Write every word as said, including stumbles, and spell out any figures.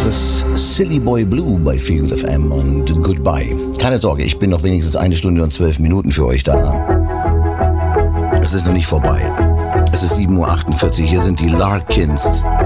ist Silly Boy Blue bei Feel F M und Goodbye. Keine Sorge, ich bin noch wenigstens eine Stunde und zwölf Minuten für euch da. Es ist noch nicht vorbei. Es ist sieben Uhr achtundvierzig, hier sind die Larkins.